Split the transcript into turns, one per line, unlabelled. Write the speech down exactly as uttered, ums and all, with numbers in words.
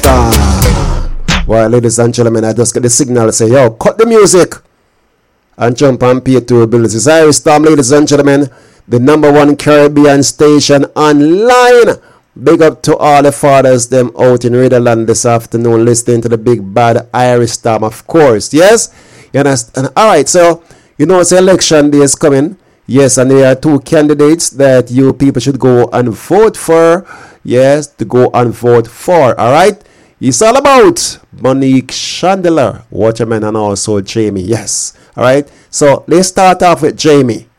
Well, ladies and gentlemen, I just get the signal to say, yo, cut the music and jump and pay two bills. It's Irish Storm, ladies and gentlemen, the number one Caribbean station online. Big up to all the fathers them out in Riverland this afternoon listening to the big bad Irish Storm, of course. Yes? You understand? All right, so, you know, it's election day is coming. Yes, and there are two candidates that you people should go and vote for. Yes, to go and vote for. All right? It's all about Monique Chandler, Waterman, and also Jamie. Yes. All right. So let's start off with Jamie.